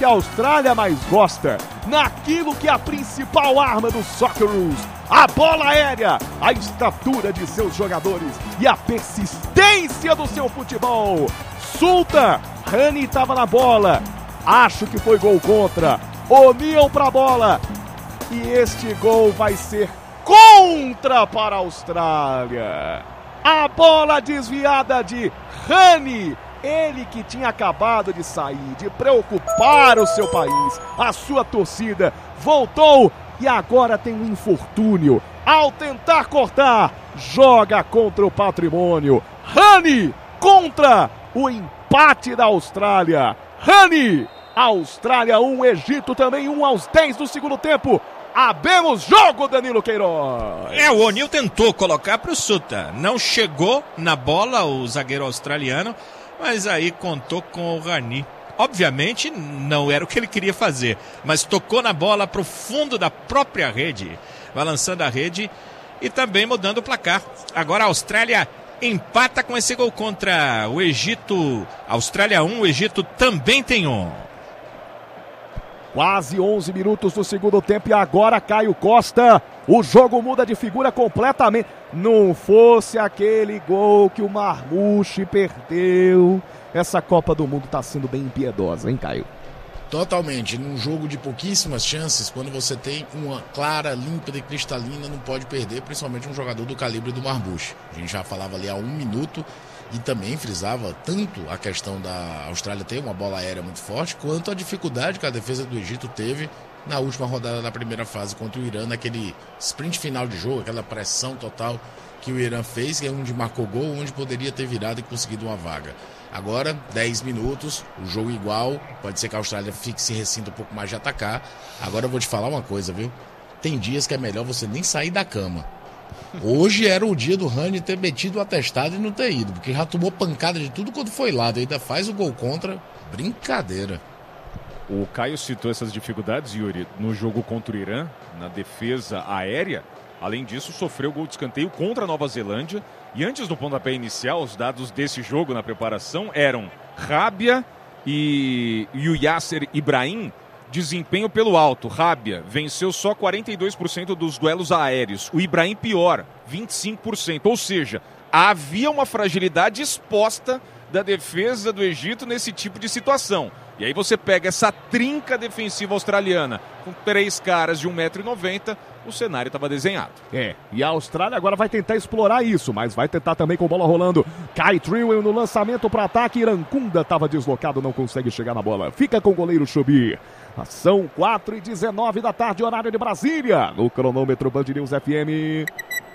a Austrália mais gosta, naquilo que é a principal arma do Socceroos, a bola aérea, a estatura de seus jogadores e a persistência do seu futebol. Sultan, Rani estava na bola, acho que foi gol contra, O'Neill pra bola, e este gol vai ser contra para a Austrália. A bola desviada de Rani, ele que tinha acabado de sair, de preocupar o seu país, a sua torcida, voltou e agora tem um infortúnio. Ao tentar cortar, joga contra o patrimônio. Rani contra o empate da Austrália. Rani, Austrália 1, Egito também 1 aos 10 do segundo tempo. Abemos jogo, Danilo Queiroz. O O'Neill tentou colocar para o Sultan. Não chegou na bola o zagueiro australiano, mas aí contou com o Rani. Obviamente não era o que ele queria fazer, mas tocou na bola para o fundo da própria rede, balançando a rede e também mudando o placar. Agora a Austrália empata com esse gol contra o Egito. Austrália 1, o Egito também tem 1. Quase 11 minutos do segundo tempo e agora Caio Costa. O jogo muda de figura completamente. Não fosse aquele gol que o Marmouche perdeu. Essa Copa do Mundo está sendo bem impiedosa, hein, Caio? Totalmente. Num jogo de pouquíssimas chances, quando você tem uma clara, límpida e cristalina, não pode perder, principalmente um jogador do calibre do Marmouche. A gente já falava ali há 1 minuto. E também frisava tanto a questão da Austrália ter uma bola aérea muito forte, quanto a dificuldade que a defesa do Egito teve na última rodada da primeira fase contra o Irã, naquele sprint final de jogo, aquela pressão total que o Irã fez, que é onde marcou gol, onde poderia ter virado e conseguido uma vaga. Agora, 10 minutos, o jogo igual, pode ser que a Austrália fique se ressinta um pouco mais de atacar. Agora eu vou te falar uma coisa, viu? Tem dias que é melhor você nem sair da cama. Hoje era o dia do Rani ter metido o atestado e não ter ido, porque já tomou pancada de tudo quando foi lado, ainda faz o gol contra, brincadeira. O Caio citou essas dificuldades, Yuri, no jogo contra o Irã, na defesa aérea. Além disso, sofreu gol de escanteio contra a Nova Zelândia. E antes do pontapé inicial, os dados desse jogo na preparação eram Rábia e o Yasser Ibrahim. Desempenho pelo alto. Rábia venceu só 42% dos duelos aéreos. O Ibrahim pior, 25%. Ou seja, havia uma fragilidade exposta da defesa do Egito nesse tipo de situação. E aí você pega essa trinca defensiva australiana com 3 caras de 1,90 m, o cenário estava desenhado. E a Austrália agora vai tentar explorar isso, mas vai tentar também com bola rolando. Kai Trewell no lançamento para ataque. Irankunda estava deslocado, não consegue chegar na bola. Fica com o goleiro Chubir. São 4h19 da tarde, horário de Brasília. No cronômetro Band News FM.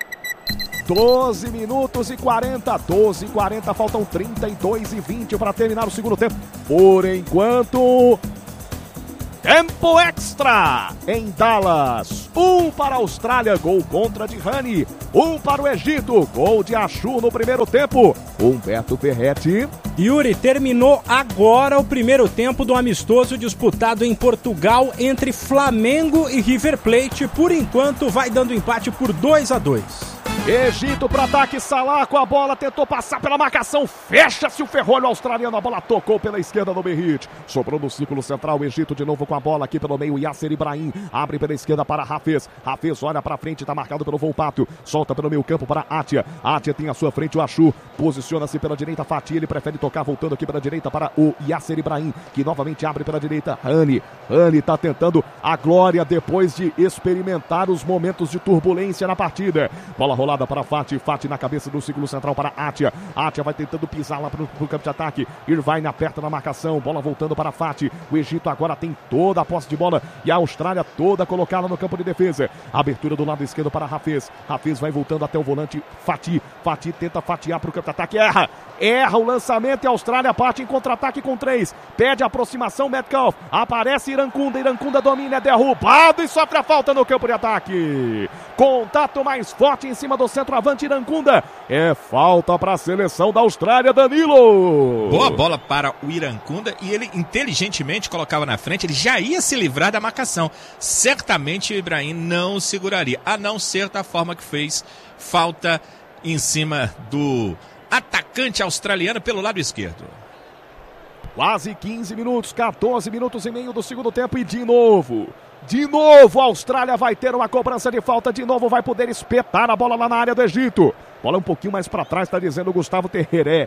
12 minutos e 40. 12 e 40, faltam 32 e 20 para terminar o segundo tempo. Por enquanto, tempo extra em Dallas. 1 para a Austrália, gol contra de Rani. 1 para o Egito, gol de Achu no primeiro tempo. Humberto Ferretti. Yuri, terminou agora o primeiro tempo do amistoso disputado em Portugal entre Flamengo e River Plate. Por enquanto vai dando empate por 2-2. Egito para ataque, Salah com a bola, tentou passar pela marcação, fecha-se o ferrolho australiano, a bola tocou pela esquerda no Berrit, sobrou no círculo central, o Egito de novo com a bola aqui pelo meio, Yasser Ibrahim, abre pela esquerda para Hafez, Hafez olha para frente, está marcado pelo Volpato, solta pelo meio campo para Atia, Atia tem à sua frente o Achu, posiciona-se pela direita, Fatih, ele prefere tocar voltando aqui pela direita para o Yasser Ibrahim, que novamente abre pela direita, Rani está tentando a glória depois de experimentar os momentos de turbulência na partida, bola rolada para Fatih na cabeça do círculo central para Atia vai tentando pisar lá pro campo de ataque, Irvine aperta na marcação, bola voltando para Fatih, o Egito agora tem toda a posse de bola e a Austrália toda colocada no campo de defesa, abertura do lado esquerdo para Hafez vai voltando até o volante Fatih tenta fatiar pro campo de ataque, erra o lançamento e a Austrália parte em contra-ataque com 3, pede aproximação, Metcalf, aparece Irankunda domina, é derrubado e sofre a falta no campo de ataque, contato mais forte em cima do centroavante Irankunda, é falta para a seleção da Austrália, Danilo. Boa bola para o Irankunda e ele inteligentemente colocava na frente, ele já ia se livrar da marcação, certamente o Ibrahim não seguraria, a não ser da forma que fez, falta em cima do atacante australiano pelo lado esquerdo. Quase 15 minutos, 14 minutos e meio do segundo tempo e de novo a Austrália vai ter uma cobrança de falta, de novo vai poder espetar a bola lá na área do Egito. Bola um pouquinho mais para trás, está dizendo o Gustavo Terreré.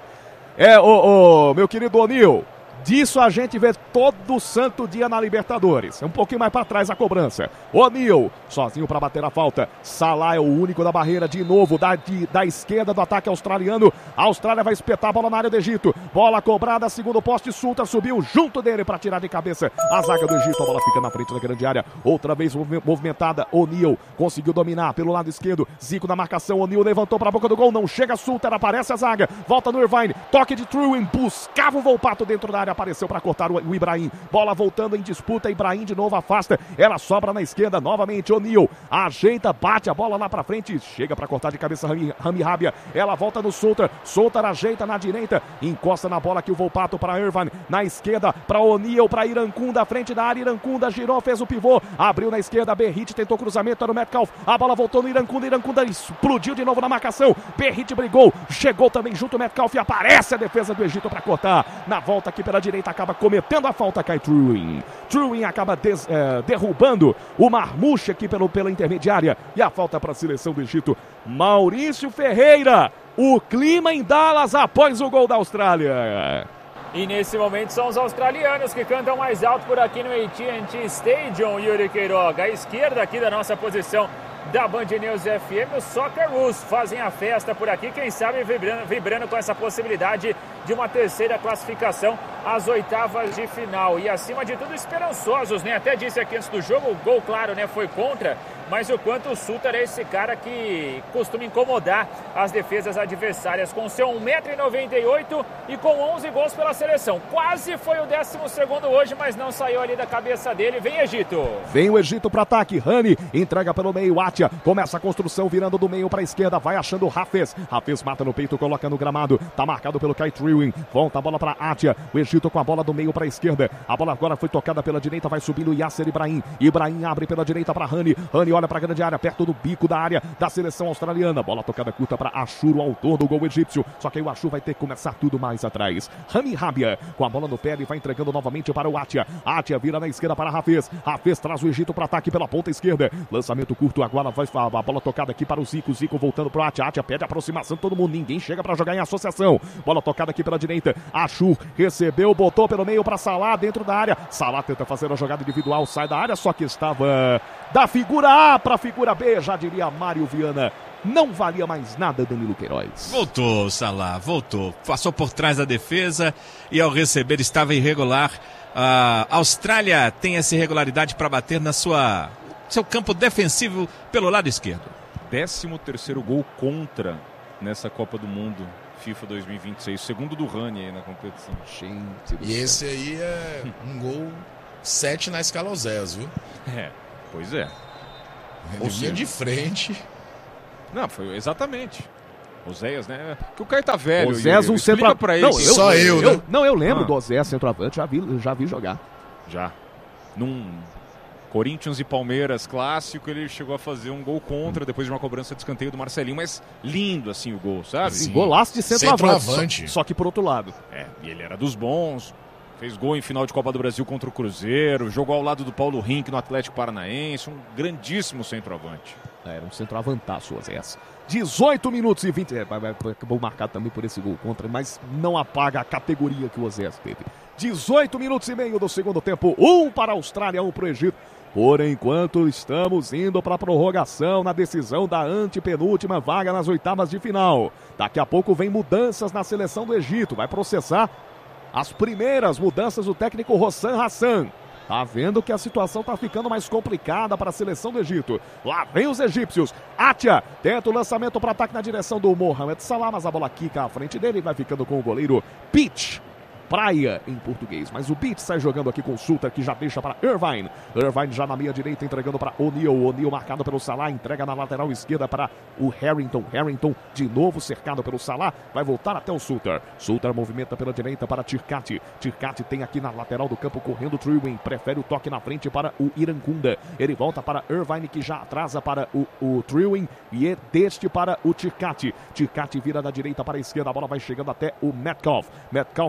Meu querido O'Neal, disso a gente vê todo santo dia na Libertadores. Um pouquinho mais para trás a cobrança. O'Neal, sozinho para bater a falta. Salah é o único da barreira, de novo, da esquerda do ataque australiano. A Austrália vai espetar a bola na área do Egito. Bola cobrada, segundo poste, Sultan subiu junto dele para tirar de cabeça a zaga do Egito. A bola fica na frente da grande área. Outra vez movimentada, O'Neal conseguiu dominar pelo lado esquerdo. Zico na marcação, O'Neal levantou para a boca do gol. Não chega, Sultan, aparece a zaga. Volta no Irvine, toque de Trewin, buscava o Volpato dentro da área. Apareceu para cortar o Ibrahim. Bola voltando em disputa. Ibrahim de novo afasta. Ela sobra na esquerda novamente. O'Neal ajeita, bate a bola lá para frente. Chega para cortar de cabeça Rami Rabia. Ela volta no Sultan. Sultan ajeita na direita. Encosta na bola aqui o Volpato para Irvine. Na esquerda para O'Neal, para Irankunda. À frente da área. Irankunda girou, fez o pivô. Abriu na esquerda. Berrit tentou cruzamento. Era o Metcalf. A bola voltou no Irankunda. Irankunda explodiu de novo na marcação. Berrit brigou. Chegou também junto o Metcalf. E aparece a defesa do Egito para cortar. Na volta aqui pela direita, acaba cometendo a falta, cai Trewin. Trewin acaba derrubando o Marmouche aqui pela intermediária. E a falta para a seleção do Egito. Maurício Ferreira, o clima em Dallas após o gol da Austrália. E nesse momento são os australianos que cantam mais alto por aqui no AT&T Stadium, Yuri Queiroga. À esquerda aqui da nossa posição da Band News FM, os Socceroos fazem a festa por aqui, quem sabe vibrando com essa possibilidade de uma terceira classificação às oitavas de final. E acima de tudo esperançosos, né? Até disse aqui antes do jogo, o gol, claro, né, foi contra, mas o quanto o Sultan é esse cara que costuma incomodar as defesas adversárias com seu 1,98 m e com 11 gols pela seleção. Quase foi o 12º hoje, mas não saiu ali da cabeça dele. Vem Egito. Vem o Egito para ataque. Rani entrega pelo meio. Atia começa a construção virando do meio para a esquerda. Vai achando o Hafez. Hafez mata no peito, coloca no gramado. Tá marcado pelo Kai Trewin. Volta a bola para Atia. O Egito com a bola do meio para a esquerda. A bola agora foi tocada pela direita. Vai subindo o Yasser Ibrahim. Ibrahim abre pela direita para Rani. Rani olha para a grande área, perto do bico da área da seleção australiana. Bola tocada curta para Ashur, o autor do gol egípcio. Só que aí o Ashur vai ter que começar tudo mais atrás. Rami Rabia com a bola no pé e vai entregando novamente para o Atia. Atia vira na esquerda para Hafez. Hafez traz o Egito para ataque pela ponta esquerda. Lançamento curto, agora vai a bola tocada aqui para o Zico. Zico voltando para o Atia. Atia pede aproximação, todo mundo, ninguém chega para jogar em associação. Bola tocada aqui pela direita. Ashur recebeu, botou pelo meio para Salah dentro da área. Salah tenta fazer a jogada individual, sai da área, só que estava da figura A para a figura B, já diria Mário Viana. Não valia mais nada, Danilo Queiroz. Voltou, Salah, voltou. Passou por trás da defesa e ao receber estava irregular. A Austrália tem essa irregularidade para bater na seu campo defensivo pelo lado esquerdo. 13º gol contra nessa Copa do Mundo FIFA 2026, segundo do Rani aí na competição. Gente, e esse aí é um gol 7 na escala Oséias, viu? Pois é. Ele vinha de frente. Não, foi exatamente. Oséias, né? Que o cara tá velho. Oséias, um centroavante. Pra ele. Eu lembro do Oséias, centroavante, já vi jogar. Já. Num Corinthians e Palmeiras clássico, ele chegou a fazer um gol contra, depois de uma cobrança de escanteio do Marcelinho, mas lindo assim o gol, sabe? Sim, golaço de centroavante. Só que por outro lado. E ele era dos bons. Fez gol em final de Copa do Brasil contra o Cruzeiro, jogou ao lado do Paulo Rink no Atlético Paranaense, um grandíssimo centroavante. Era um centroavantaço, Oséias. 18 minutos e 20. Acabou marcado também por esse gol contra, mas não apaga a categoria que o Oséias teve. 18 minutos e meio do segundo tempo. 1 para a Austrália, 1 para o Egito. Por enquanto, estamos indo para a prorrogação na decisão da antepenúltima vaga nas oitavas de final. Daqui a pouco vem mudanças na seleção do Egito. Vai processar as primeiras mudanças do técnico Hossam Hassan. Tá vendo que a situação tá ficando mais complicada para a seleção do Egito. Lá vem os egípcios. Atia tenta o lançamento para ataque na direção do Mohamed Salah, mas a bola quica à frente dele e vai ficando com o goleiro Pitch. Praia em português, mas o Beat sai jogando aqui com o Sultan, que já deixa para Irvine. Irvine já na meia direita entregando para O'Neal. O'Neal marcado pelo Salah, entrega na lateral esquerda para o Harrington. Harrington de novo cercado pelo Salah, vai voltar até o Sultan. Sultan movimenta pela direita para Tirkati. Tirkati tem aqui na lateral do campo correndo Trewin, prefere o toque na frente para o Irankunda. Ele volta para Irvine, que já atrasa para o Trewin, e é deste para o Tirkati. Tirkati vira da direita para a esquerda, a bola vai chegando até o Metcalf. Metcalf cobre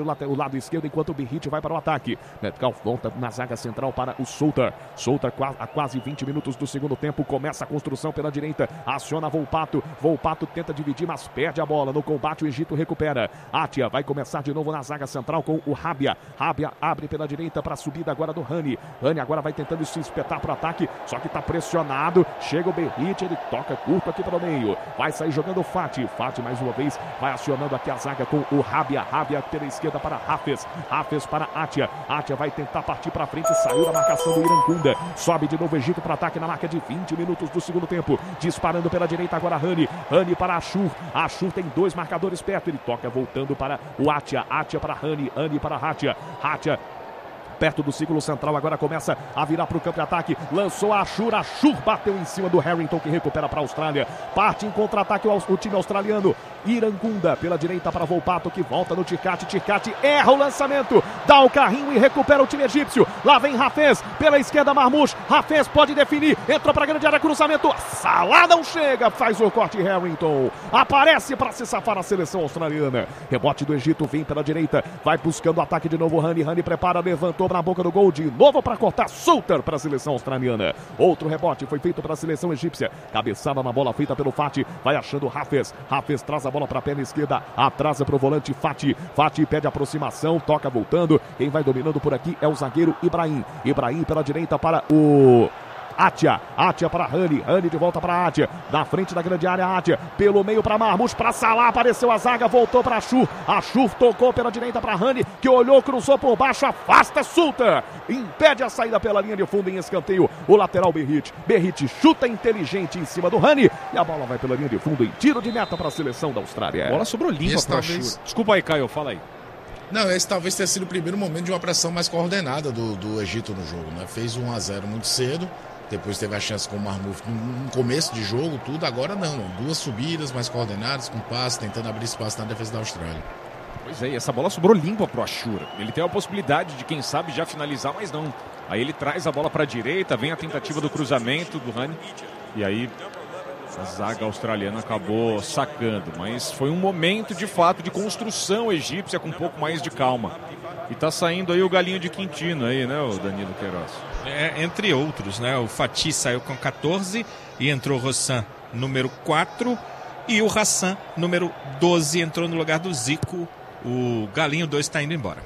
o lado esquerdo, enquanto o Berrit vai para o ataque. Metcalf volta na zaga central para o Souter. Souter a quase 20 minutos do segundo tempo. Começa a construção pela direita. Aciona Volpato. Volpato tenta dividir, mas perde a bola. No combate, o Egito recupera. Atia vai começar de novo na zaga central com o Rabia. Rabia abre pela direita para a subida agora do Rani. Rani agora vai tentando se espetar para o ataque, só que está pressionado. Chega o Berrit, ele toca curto aqui pelo meio. Vai sair jogando o Fati. Fati mais uma vez vai acionando aqui a zaga com o Rabia. Rabia pela esquerda para Hafez. Hafez para Atia. Atia vai tentar partir para frente. Saiu da marcação do Irankunda. Sobe de novo o Egito para ataque na marca de 20 minutos do segundo tempo. Disparando pela direita agora Rani. Rani para Ashur. Ashur tem 2 marcadores perto. Ele toca voltando para o Atia. Atia para Rani. Rani para Hatia. Hatia perto do círculo central, agora começa a virar para o campo de ataque, lançou a Ashur, Ashur bateu em cima do Harrington, que recupera para a Austrália, parte em contra-ataque o time australiano, Irankunda pela direita para Volpato, que volta no Ticati, Ticati erra o lançamento, dá o carrinho e recupera o time egípcio, lá vem Hafez, pela esquerda Marmoush, Hafez pode definir, entrou para a grande área, cruzamento, Salah não chega, faz o corte Harrington, aparece para se safar a seleção australiana, rebote do Egito, vem pela direita, vai buscando o ataque de novo, Rani prepara, levantou na boca do gol de novo para cortar, Souter para a seleção australiana. Outro rebote foi feito para a seleção egípcia. Cabeçada na bola feita pelo Fati. Vai achando Hafez. Hafez traz a bola para a perna esquerda. Atrasa para o volante Fati. Fati pede aproximação. Toca voltando. Quem vai dominando por aqui é o zagueiro Ibrahim. Ibrahim pela direita para o Atia, Atia para Rani, Rani de volta para Atia, na frente da grande área Atia, pelo meio para Marmoush, para Salah, apareceu a zaga, voltou para Ashur, Ashur tocou pela direita para Rani, que olhou, cruzou por baixo, afasta Souter, impede a saída pela linha de fundo em escanteio, o lateral Berrit, Berrit chuta inteligente em cima do Rani, e a bola vai pela linha de fundo em tiro de meta para a seleção da Austrália. A bola sobrou limpa para Ashur. Desculpa aí, Caio, fala aí. Não, esse talvez tenha sido o primeiro momento de uma pressão mais coordenada do Egito no jogo, né? Fez 1-0 muito cedo, depois teve a chance com o Marmoush no começo de jogo, tudo. Agora não, 2 subidas mais coordenadas, com passe, tentando abrir espaço na defesa da Austrália. Pois é, e essa bola sobrou limpa pro Ashur. Ele tem a possibilidade de, quem sabe, já finalizar, mas não. Aí ele traz a bola para a direita, vem a tentativa do cruzamento do Rani, e aí a zaga australiana acabou sacando. Mas foi um momento, de fato, de construção egípcia com um pouco mais de calma. E tá saindo aí o galinho de Quintino aí, né, o Danilo Queiroz? Entre outros, né? O Fati saiu com 14 e entrou o Rossan, número 4, e o Hassan, número 12, entrou no lugar do Zico. O Galinho 2 está indo embora.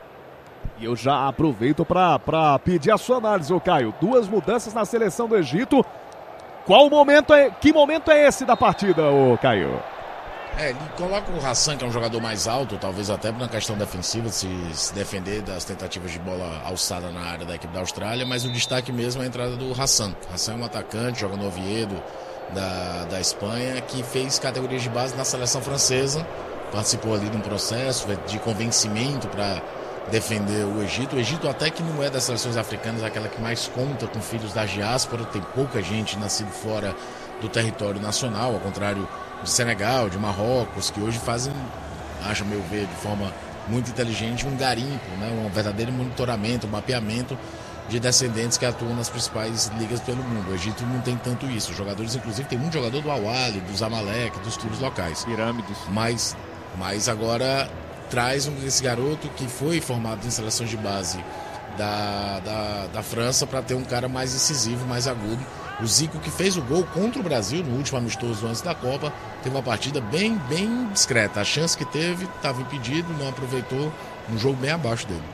E eu já aproveito para pedir a sua análise, ô Caio. 2 mudanças na seleção do Egito. Que momento é esse da partida, ô Caio? Ele coloca o Hassan, que é um jogador mais alto, talvez até na questão defensiva, se defender das tentativas de bola alçada na área da equipe da Austrália, mas o destaque mesmo é a entrada do Hassan. Hassan é um atacante, joga no Oviedo da Espanha, que fez categorias de base na seleção francesa, participou ali de um processo de convencimento para defender o Egito. O Egito até que não é das seleções africanas aquela que mais conta com filhos da diáspora, tem pouca gente nascido fora do território nacional, ao contrário de Senegal, de Marrocos, que hoje fazem, acho meu ver, de forma muito inteligente, um garimpo, né? Um verdadeiro monitoramento, um mapeamento de descendentes que atuam nas principais ligas pelo mundo. O Egito não tem tanto isso. Os jogadores, inclusive, tem muito jogador do Al-Ahly, do Zamalek, dos clubes locais. Pirâmides. Mas agora traz esse garoto que foi formado em seleções de base da França para ter um cara mais incisivo, mais agudo. O Zico, que fez o gol contra o Brasil no último amistoso antes da Copa, teve uma partida bem discreta. A chance que teve, estava impedido, não aproveitou, um jogo bem abaixo dele.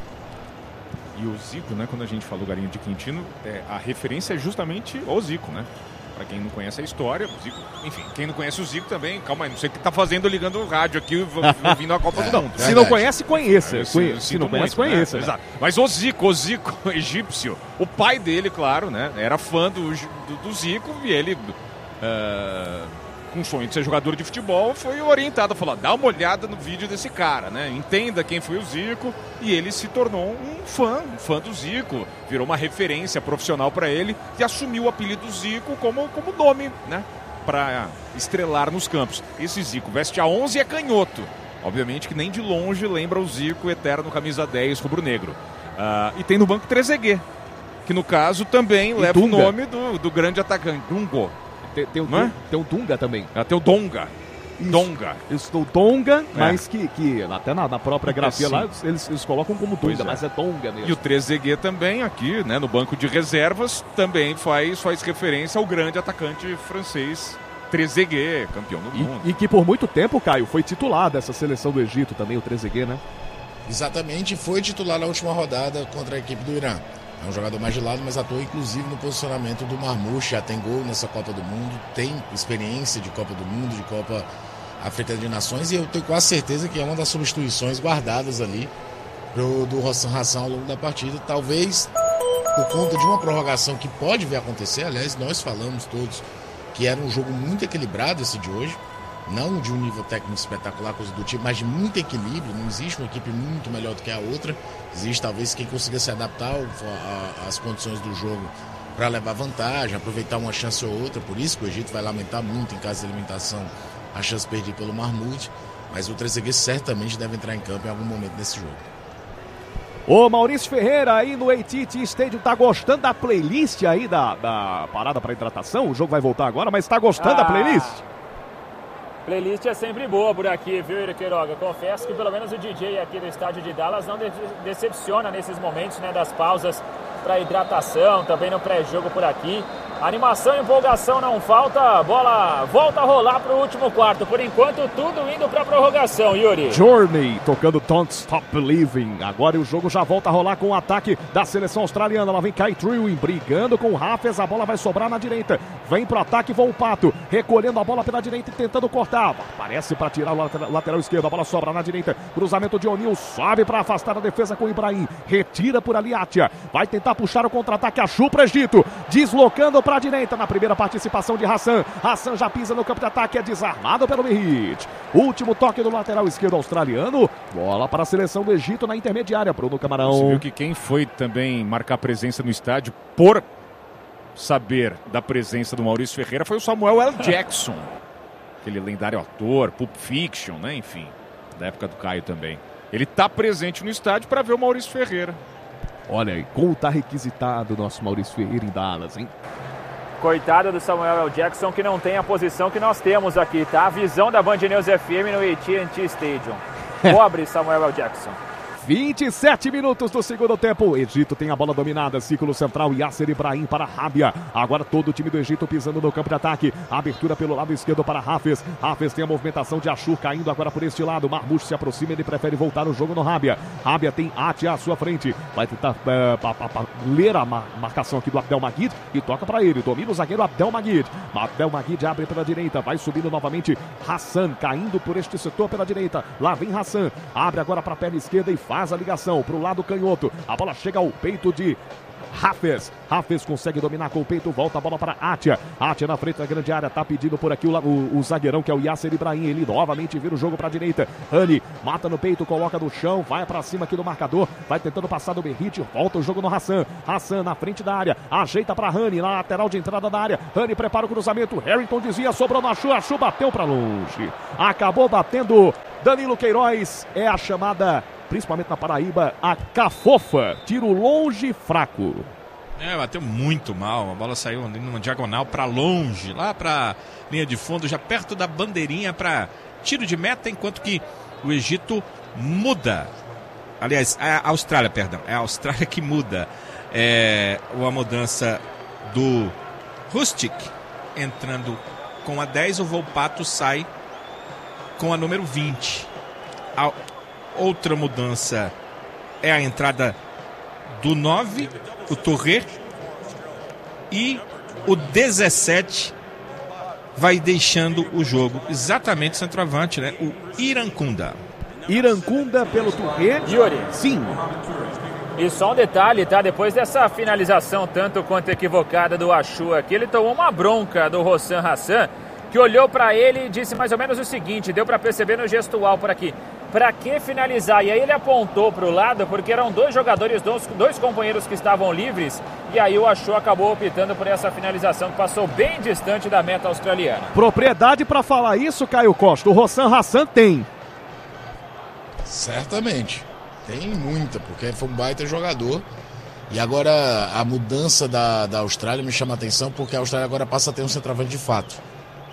E o Zico, né, quando a gente falou Galinho de Quintino, a referência é justamente o Zico, né? Para quem não conhece a história, o Zico, enfim, quem não conhece o Zico também, calma aí, não sei o que tá fazendo ligando o rádio aqui, ouvindo a Copa do Mundo. Se não conhece, conheça. Se não conhece, conheça. Exato. Mas o Zico egípcio, o pai dele, claro, né, era fã do Zico, e ele, com o sonho de ser jogador de futebol, foi orientado a falar, dá uma olhada no vídeo desse cara, né, entenda quem foi o Zico, e ele se tornou um fã do Zico, virou uma referência profissional para ele e assumiu o apelido Zico como nome, né, para estrelar nos campos. Esse Zico veste a 11 e é canhoto, obviamente que nem de longe lembra o Zico eterno camisa 10 rubro-negro. E tem no banco Trezeguet, que no caso também leva o nome do grande atacante, Dungo. Tem o Dunga também. Tem o Donga. Donga. Estou Donga, mas que até na própria grafia lá, eles colocam como Donga, mas é Donga mesmo. E o Trezeguet também aqui, né, no banco de reservas, também faz referência ao grande atacante francês Trezeguet, campeão do mundo. E que por muito tempo, Caio, foi titular dessa seleção do Egito também, o Trezeguet, né? Exatamente, foi titular na última rodada contra a equipe do Irã. É um jogador mais de lado, mas atua inclusive no posicionamento do Marmouche, já tem gol nessa Copa do Mundo, tem experiência de Copa do Mundo, de Copa Africana de Nações, e eu tenho quase certeza que é uma das substituições guardadas ali do Hossam Hassan ao longo da partida, talvez por conta de uma prorrogação que pode vir a acontecer. Aliás, nós falamos todos que era um jogo muito equilibrado esse de hoje, não de um nível técnico espetacular, coisa do tipo, mas de muito equilíbrio. Não existe uma equipe muito melhor do que a outra. Existe talvez quem consiga se adaptar às condições do jogo para levar vantagem, aproveitar uma chance ou outra. Por isso que o Egito vai lamentar muito em caso de alimentação a chance perdida pelo Mahmoud, mas o Trezeguet certamente deve entrar em campo em algum momento desse jogo. Ô Maurício Ferreira aí no AT&T Stadium, tá gostando da playlist aí da parada para hidratação? O jogo vai voltar agora, mas tá gostando da playlist? Playlist é sempre boa por aqui, viu, Yuri Queiroga? Confesso que pelo menos o DJ aqui do estádio de Dallas não decepciona nesses momentos, né, das pausas para hidratação, também no pré-jogo por aqui. Animação e empolgação não falta, a bola volta a rolar para o último quarto. Por enquanto, tudo indo para a prorrogação, Yuri. Journey tocando Don't Stop Believing. Agora o jogo já volta a rolar com o ataque da seleção australiana. Lá vem Kai Trewin brigando com o Hafez. A bola vai sobrar na direita. Vem pro ataque Volpato, recolhendo a bola pela direita e tentando cortar. Parece para tirar o lateral esquerdo. A bola sobra na direita. Cruzamento de O'Neal, sobe para afastar a defesa com o Ibrahim. Retira por ali Atia. Vai tentar puxar o contra-ataque. Achou para Egito. Deslocando para a direita na primeira participação de Hassan. Hassan já pisa no campo de ataque, é desarmado pelo Merrit. Último toque do lateral esquerdo australiano. Bola para a seleção do Egito na intermediária. Bruno Camarão. Você viu que quem foi também marcar presença no estádio por saber da presença do Maurício Ferreira foi o Samuel L. Jackson. Aquele lendário ator, Pulp Fiction, né? Enfim, da época do Caio também. Ele tá presente no estádio para ver o Maurício Ferreira. Olha aí, como tá requisitado o nosso Maurício Ferreira em Dallas, hein? Coitado do Samuel L. Jackson, que não tem a posição que nós temos aqui, tá? A visão da Band News FM no AT&T Stadium. Pobre Samuel L. Jackson. 27 minutos do segundo tempo. O Egito tem a bola dominada. Círculo central, Yasser Ibrahim para Rábia. Agora todo o time do Egito pisando no campo de ataque. Abertura pelo lado esquerdo para Hafez. Hafez tem a movimentação de Ashur caindo agora por este lado. Marmouche se aproxima, ele prefere voltar o jogo no Rábia. Rábia tem Atia à sua frente. Vai tentar ler a marcação aqui do Abdelmagid e toca para ele. Domina o zagueiro Abdelmagid. Abdelmagid abre pela direita. Vai subindo novamente Hassan, caindo por este setor pela direita. Lá vem Hassan. Abre agora para a perna esquerda e faz a ligação para o lado canhoto. A bola chega ao peito de Hafez. Hafez consegue dominar com o peito, volta a bola para Atia. Atia na frente da grande área, tá pedindo por aqui o zagueirão que é o Yasser Ibrahim. Ele novamente vira o jogo para a direita. Rani mata no peito, coloca no chão, vai para cima aqui do marcador, vai tentando passar do Merrit, volta o jogo no Hassan. Hassan na frente da área, ajeita para Rani na lateral de entrada da área. Rani prepara o cruzamento, Harrington desvia, sobrou no Achu, Achu bateu para longe. Acabou batendo Danilo Queiroz, é a chamada, principalmente na Paraíba, a cafofa. Tiro longe, fraco. Bateu muito mal. A bola saiu numa diagonal para longe, lá para linha de fundo, já perto da bandeirinha para tiro de meta, enquanto que o Egito muda. Aliás, a Austrália, perdão. É a Austrália que muda. A mudança do Rustic entrando com a 10, o Volpato sai com a número 20. A outra mudança é a entrada do 9, o Torre, e o 17 vai deixando o jogo. Exatamente centroavante, né? O Irankunda. Irankunda pelo Torre. Yuri. Sim. E só um detalhe, tá? Depois dessa finalização tanto quanto equivocada do Achu aqui, ele tomou uma bronca do Hossam Hassan, que olhou para ele e disse mais ou menos o seguinte, deu para perceber no gestual por aqui: para que finalizar? E aí ele apontou para o lado, porque eram dois jogadores, dois companheiros que estavam livres, e aí o Achu acabou optando por essa finalização que passou bem distante da meta australiana. Propriedade para falar isso, Caio Costa, o Hossam Hassan tem. Certamente, tem muita, porque foi um baita jogador. E agora a mudança da Austrália me chama a atenção, porque a Austrália agora passa a ter um centroavante de fato.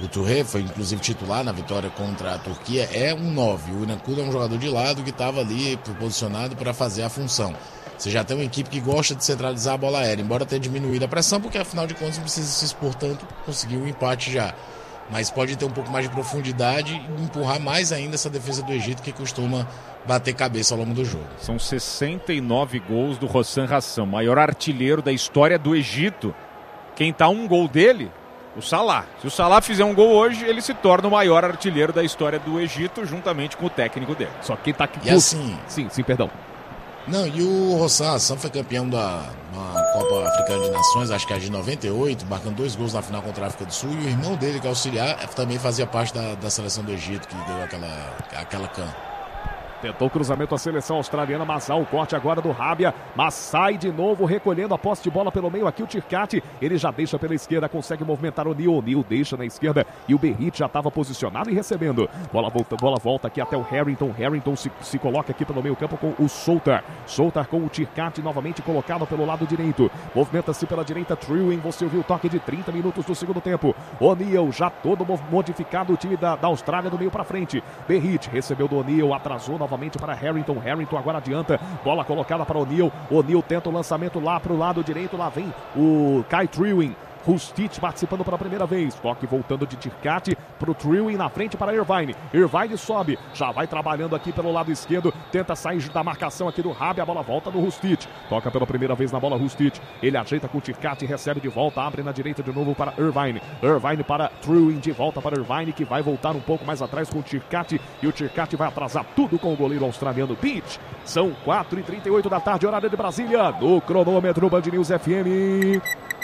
O Touré foi inclusive titular na vitória contra a Turquia, é um 9. O Inakuda é um jogador de lado que estava ali posicionado para fazer a função. Você já tem uma equipe que gosta de centralizar a bola aérea, embora tenha diminuído a pressão, porque afinal de contas não precisa se expor tanto, conseguiu um empate já. Mas pode ter um pouco mais de profundidade e empurrar mais ainda essa defesa do Egito, que costuma bater cabeça ao longo do jogo. São 69 gols do Hossam Hassan, maior artilheiro da história do Egito. Quem tá um gol dele? O Salah. Se o Salah fizer um gol hoje, ele se torna o maior artilheiro da história do Egito, juntamente com o técnico dele. Só quem tá aqui... E assim... Sim, perdão. Não, e o Hossam Hassan foi campeão da Copa Africana de Nações, acho que é de 98, marcando 2 gols na final contra a África do Sul, e o irmão dele, que é auxiliar, também fazia parte da seleção do Egito, que deu aquela can. Tentou o cruzamento a seleção australiana, mas há o corte agora do Rabia, mas sai de novo recolhendo a posse de bola pelo meio aqui o Tirkati, ele já deixa pela esquerda, consegue movimentar o Neil deixa na esquerda e o Berrit já estava posicionado e recebendo. Bola volta aqui até o Harrington se coloca aqui pelo meio campo com o Soutar com o Tirkati novamente colocado pelo lado direito, movimenta-se pela direita Trewin, você ouviu o toque de 30 minutos do segundo tempo, o Neil já todo modificado, o time da Austrália do meio para frente, Berrit recebeu do O'Neal, atrasou novamente para Harrington agora adianta, bola colocada para o Neil tenta o lançamento lá para o lado direito, lá vem o Kai Trewin, Rustic participando pela primeira vez, toque voltando de Tirkati para o Trewin na frente para Irvine sobe, já vai trabalhando aqui pelo lado esquerdo, tenta sair da marcação aqui do Rabia, a bola volta do Rustic, toca pela primeira vez na bola Rustic, ele ajeita com o Tirkati, recebe de volta, abre na direita de novo para Irvine para Trewin, de volta para Irvine, que vai voltar um pouco mais atrás com o Tirkati, e o Tirkati vai atrasar tudo com o goleiro australiano Beach. São 4h38 da tarde, horário de Brasília, no cronômetro Band News FM.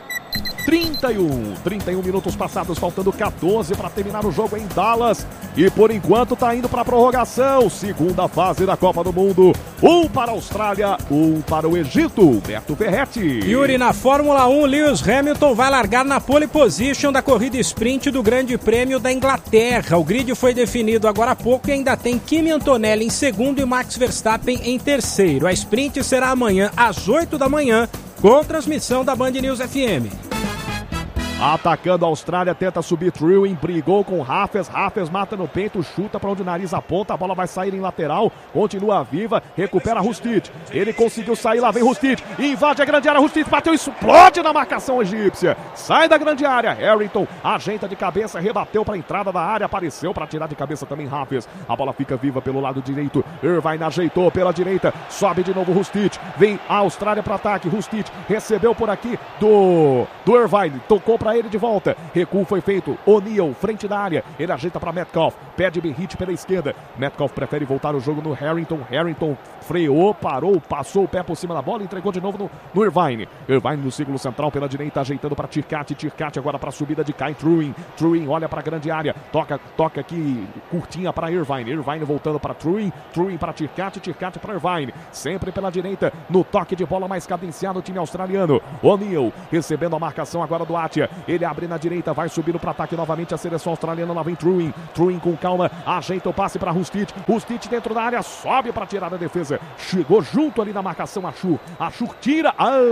31 minutos passados, faltando 14 para terminar o jogo em Dallas. E por enquanto está indo para a prorrogação. Segunda fase da Copa do Mundo. Um para a Austrália, um para o Egito. Beto Ferretti. Yuri, na Fórmula 1, Lewis Hamilton vai largar na pole position da corrida sprint do Grande Prêmio da Inglaterra. O grid foi definido agora há pouco e ainda tem Kimi Antonelli em segundo e Max Verstappen em terceiro. A sprint será amanhã às 8 da manhã, com transmissão da Band News FM. Atacando a Austrália, tenta subir Trewin, brigou com Raffes mata no peito, chuta para onde o nariz aponta, a bola vai sair em lateral, continua viva, recupera Rustic, ele conseguiu sair, lá vem Rustic, invade a grande área, Rustic bateu, explode na marcação egípcia, sai da grande área, Harrington ajeita de cabeça, rebateu para a entrada da área, apareceu para tirar de cabeça também Raffes, a bola fica viva pelo lado direito, Irvine ajeitou pela direita, sobe de novo Rustic, vem a Austrália para ataque, Rustic recebeu por aqui do Irvine, tocou para ele de volta, recuo foi feito, O'Neal, frente da área, ele ajeita para Metcalf, pede Berrit pela esquerda, Metcalf prefere voltar o jogo no Harrington freou, parou, passou o pé por cima da bola, entregou de novo no Irvine no círculo central pela direita, ajeitando para Tirkati agora para a subida de Kai Trewin olha para a grande área, toca aqui curtinha para Irvine voltando para Trewin para Tirkati para Irvine, sempre pela direita, no toque de bola mais cadenciado o time australiano, O'Neal recebendo a marcação agora do Atia, ele abre na direita, vai subindo para ataque novamente a seleção australiana, lá vem Trewin com calma, ajeita o passe para Rustic dentro da área, sobe para tirar a defesa, chegou junto ali na marcação Ashur tira,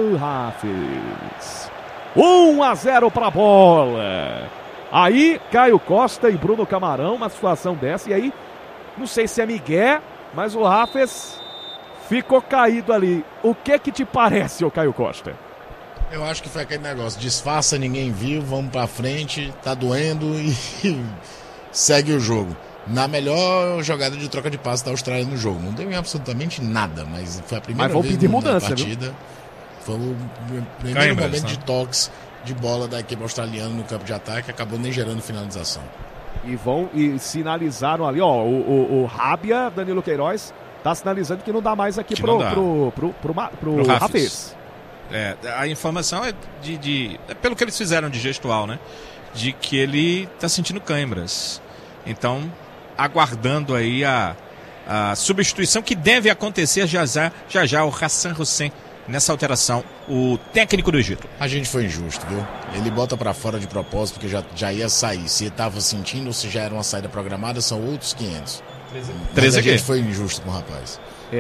Raffes 1-0 para a bola, aí Caio Costa e Bruno Camarão, uma situação dessa, e aí não sei se é migué, mas o Raffes ficou caído ali, o que te parece, ô Caio Costa? Eu acho que foi aquele negócio, disfarça, ninguém viu, vamos pra frente, tá doendo e segue o jogo. Na melhor jogada de troca de passe da Austrália no jogo. Não deu em absolutamente nada, mas foi a primeira vez na partida. Viu? Foi o primeiro momento de toques de bola da equipe australiana no campo de ataque, acabou nem gerando finalização. E sinalizaram ali, ó, o Rabia, Danilo Queiroz, tá sinalizando que não dá mais aqui pro Raffes. A informação é pelo que eles fizeram de gestual, né? De que ele tá sentindo câimbras. Então, aguardando aí a substituição que deve acontecer já o Hassan Hussein nessa alteração, o técnico do Egito. A gente foi injusto, viu? Ele bota pra fora de propósito porque já ia sair. Se tava sentindo ou se já era uma saída programada, são outros 500. Mas a gente foi injusto com o rapaz.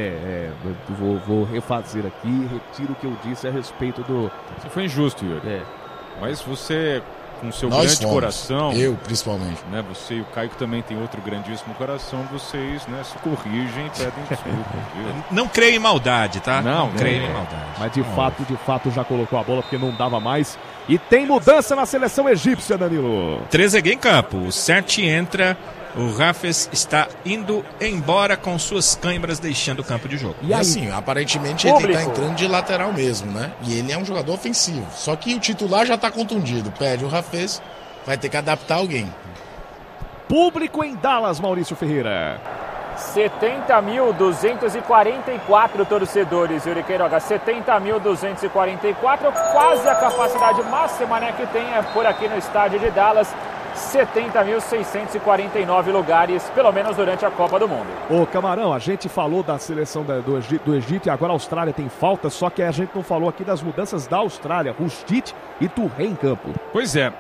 Vou refazer aqui, retiro o que eu disse a respeito do... Você foi injusto, Yuri. Mas você com seu Nós grande fomos. coração. Eu, principalmente. Né, você e o Caio, que também tem outro grandíssimo coração, vocês, né, se corrigem e pedem desculpa. Viu? Não creio em maldade, tá? Não, creio em maldade. Mas de fato já colocou a bola porque não dava mais. E tem mudança na seleção egípcia, Danilo. Trezeguet em campo. O Certi entra. O Rafes está indo embora com suas câimbras, deixando o campo de jogo. E assim, aparentemente ele tá entrando de lateral mesmo, né? E ele é um jogador ofensivo. Só que o titular já tá contundido. Pede o Rafes, vai ter que adaptar alguém. Público em Dallas, Maurício Ferreira. 70.244 torcedores, Yuri Queiroga. 70.244, quase a capacidade máxima, né, que tem por aqui no estádio de Dallas. 70.649 lugares, pelo menos durante a Copa do Mundo. Ô Camarão, a gente falou da seleção do Egito e agora a Austrália tem falta, só que a gente não falou aqui das mudanças da Austrália. Rustic e Touré em campo. Pois é,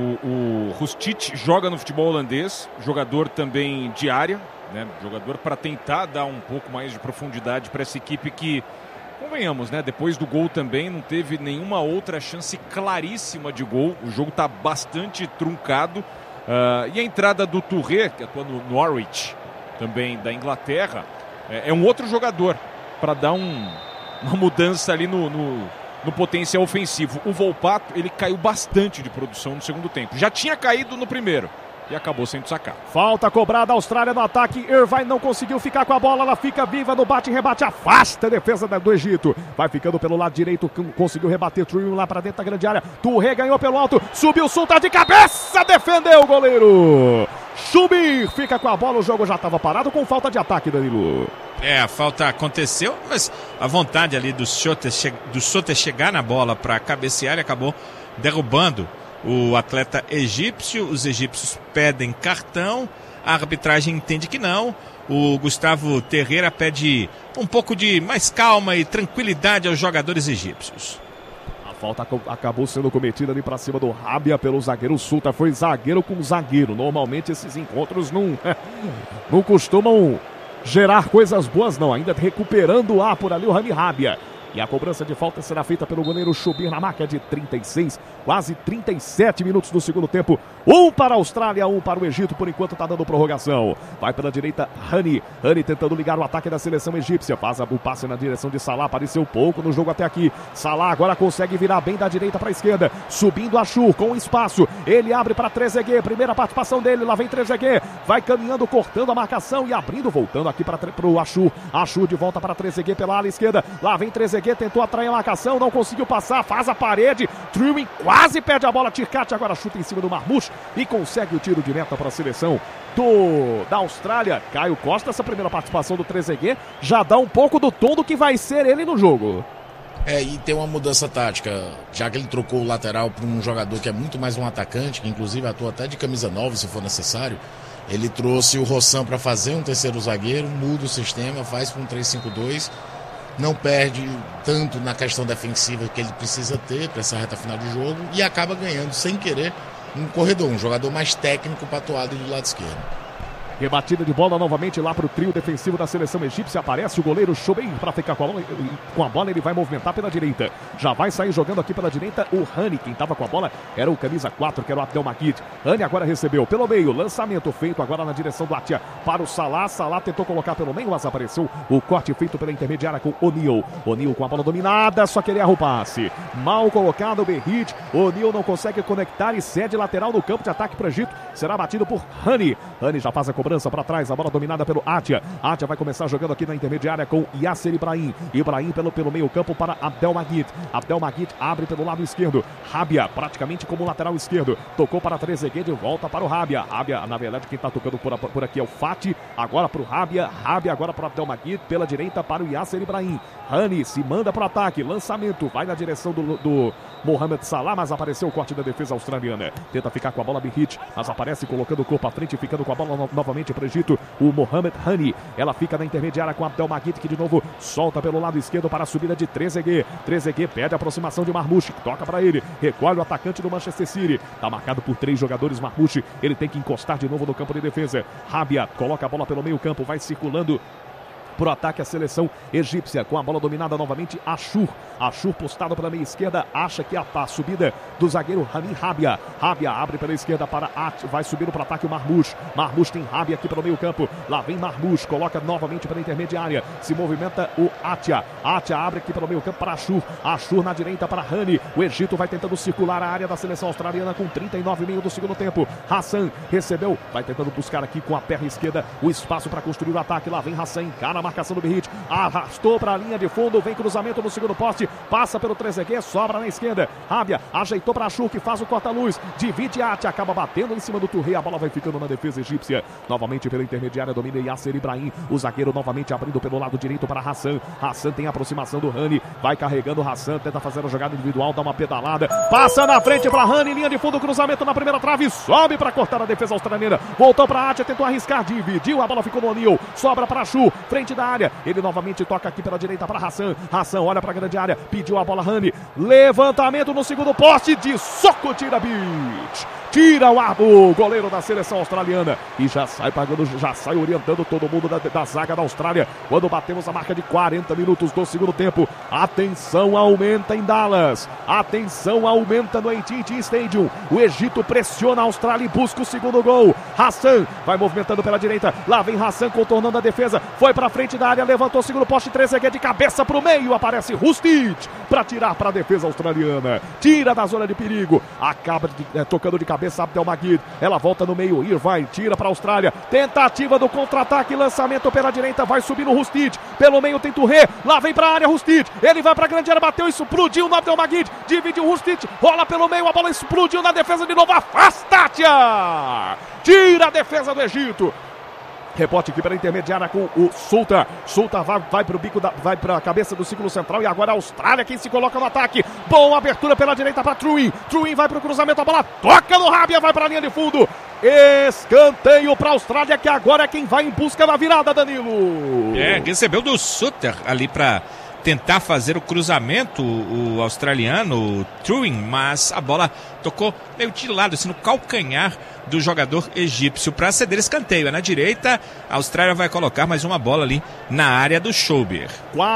o Rustic joga no futebol holandês, jogador também de área, né? Jogador para tentar dar um pouco mais de profundidade para essa equipe que, convenhamos, né? Depois do gol também não teve nenhuma outra chance claríssima de gol. O jogo está bastante truncado. E a entrada do Touré, que atua no Norwich, também da Inglaterra, é um outro jogador para dar uma mudança ali no potencial ofensivo. O Volpato, ele caiu bastante de produção no segundo tempo. Já tinha caído no primeiro e acabou sendo sacado. Falta cobrada, a Austrália no ataque. Irvine não conseguiu ficar com a bola, ela fica viva no bate e rebate, afasta a defesa do Egito. Vai ficando pelo lado direito, conseguiu rebater Trium lá para dentro da grande área. Touré ganhou pelo alto, subiu, solta de cabeça, defendeu o goleiro. Chubir fica com a bola, o jogo já estava parado com falta de ataque, Danilo. A falta aconteceu, mas a vontade ali do Soter chegar na bola para cabecear, acabou derrubando o atleta egípcio. Os egípcios pedem cartão, a arbitragem entende que não. O Gustavo Terreira pede um pouco de mais calma e tranquilidade aos jogadores egípcios. A falta acabou sendo cometida ali para cima do Rabia pelo zagueiro Sulta. Foi zagueiro com zagueiro. Normalmente esses encontros não costumam gerar coisas boas, não. Ainda recuperando o por ali o Rami Rabia. E a cobrança de falta será feita pelo goleiro Chubir na marca de 36, quase 37 minutos do segundo tempo. 1 para a Austrália, 1 para o Egito. Por enquanto está dando prorrogação. Vai pela direita Hani tentando ligar o ataque da seleção egípcia. Faz o passe na direção de Salah. Apareceu pouco no jogo até aqui. Salah agora consegue virar bem da direita para a esquerda. Subindo Achur com espaço. Ele abre para Trezeguet. Primeira participação dele. Lá vem Trezeguet. Vai caminhando, cortando a marcação e abrindo, voltando aqui para o Achur. Achur de volta para Trezeguet pela ala esquerda. Lá vem Trezeguet. Tentou atrair a marcação, não conseguiu passar, faz a parede, Trium quase perde a bola, Tirkat agora chuta em cima do Marmoush e consegue o tiro de meta para a seleção da Austrália. Caio Costa, essa primeira participação do Trezeguet já dá um pouco do tom do que vai ser ele no jogo. E tem uma mudança tática, já que ele trocou o lateral para um jogador que é muito mais um atacante, que inclusive atua até de camisa 9 se for necessário. Ele trouxe o Rossan para fazer um terceiro zagueiro, muda o sistema, faz para um 3-5-2. Não perde tanto na questão defensiva que ele precisa ter para essa reta final de jogo e acaba ganhando, sem querer, um corredor, um jogador mais técnico para atuar do lado esquerdo. Rebatida de bola novamente lá para o trio defensivo da seleção egípcia. Aparece o goleiro Choubeir para ficar com a bola. Ele vai movimentar pela direita. Já vai sair jogando aqui pela direita o Hani. Quem estava com a bola era o camisa 4, que era o Abdelmajid. Hani agora recebeu pelo meio. Lançamento feito agora na direção do Atia para o Salah. Salah tentou colocar pelo meio, mas apareceu o corte feito pela intermediária com O'Neal. O'Neal com a bola dominada, só que ele erra o passe. Mal colocado o Berrit. O'Neal não consegue conectar e cede lateral no campo de ataque para o Egito. Será batido por Hani. Hani já faz a cobrança para trás, a bola dominada pelo Atia. Atia vai começar jogando aqui na intermediária com Yasser Ibrahim. Ibrahim pelo meio campo para Abdelmajid. Abdelmajid abre pelo lado esquerdo. Rabia praticamente como lateral esquerdo. Tocou para Trezeguet, de volta para o Rabia. Rabia, na verdade, quem está tocando por aqui é o Fati. Agora para o Rabia. Rabia agora para o Abdelmajid. Pela direita para o Yasser Ibrahim. Hani se manda para o ataque. Lançamento. Vai na direção do Mohamed Salah, mas apareceu o corte da defesa australiana. Tenta ficar com a bola Berrit, mas aparece colocando o corpo à frente, ficando com a bola novamente para o Egito. O Mohamed Hani. Ela fica na intermediária com Abdelmajid, que de novo solta pelo lado esquerdo para a subida de Trezeguet. Trezeguet pede a aproximação de Marmoush. Toca para ele. Recolhe o atacante do Manchester City. Está marcado por 3 jogadores Marmoush. Ele tem que encostar de novo no campo de defesa. Rabia coloca a bola pelo meio campo. Vai circulando pro ataque a seleção egípcia, com a bola dominada novamente, Ashur postado pela meia esquerda, acha que a subida do zagueiro Rami Rabia abre pela esquerda para Atia, vai subindo para o ataque o Marmoush tem Rabia aqui pelo meio campo, lá vem Marmoush, coloca novamente pela intermediária, se movimenta o Atia abre aqui pelo meio campo para Ashur na direita para Hani, o Egito vai tentando circular a área da seleção australiana com 39,5 do segundo tempo, Hassan recebeu, vai tentando buscar aqui com a perna esquerda o espaço para construir o ataque, lá vem Hassan, encara a marcação do Berrit, arrastou para a linha de fundo, vem cruzamento no segundo poste, passa pelo Trezeguet, sobra na esquerda, Rabia ajeitou para Ashur que faz o corta-luz, divide Atia, acaba batendo em cima do Touré, a bola vai ficando na defesa egípcia, novamente pela intermediária, domina Yasser Ibrahim, o zagueiro novamente abrindo pelo lado direito para Hassan tem a aproximação do Hani, vai carregando Hassan, tenta fazer a jogada individual, dá uma pedalada, passa na frente para Hani, linha de fundo, cruzamento na primeira trave, sobe para cortar a defesa australiana, voltou para Atia, tentou arriscar, dividiu, a bola ficou no O'Neal, sobra para Ashur, frente da área, ele novamente toca aqui pela direita para Hassan olha para a grande área, pediu a bola Hani, levantamento no segundo poste, de soco tira Beach, tira o goleiro da seleção australiana e já sai pagando, já sai orientando todo mundo da zaga da Austrália, quando batemos a marca de 40 minutos do segundo tempo, atenção aumenta em Dallas, atenção aumenta no AT&T Stadium, o Egito pressiona a Austrália e busca o segundo gol, Hassan vai movimentando pela direita, lá vem Hassan contornando a defesa, foi para frente da área, levantou o segundo poste, Trezeguet de cabeça para o meio, aparece Rustic para tirar para a defesa australiana, tira da zona de perigo, acaba tocando de cabeça Abdelmagid, ela volta no meio, Irvine tira para a Austrália, tentativa do contra-ataque, lançamento pela direita, vai subindo o Rustic, pelo meio tem Touré, lá vem para a área Rustic, ele vai para a grande área, bateu, explodiu no Abdelmagid, dividiu o Rustic, rola pelo meio, a bola explodiu na defesa de novo, afasta Atia, tira a defesa do Egito. Rebote aqui pela intermediária com o Sultan vai para o bico, vai para a cabeça do círculo central e agora a Austrália quem se coloca no ataque. Boa abertura pela direita para Truin vai para o cruzamento, a bola toca no Rabia, vai para a linha de fundo. Escanteio para a Austrália que agora é quem vai em busca da virada, Danilo. Recebeu do Suter ali para tentar fazer o cruzamento, o australiano, o Truin, mas a bola tocou meio de lado, assim, no calcanhar do jogador egípcio para ceder escanteio. Na direita, a Austrália vai colocar mais uma bola ali na área do Schober.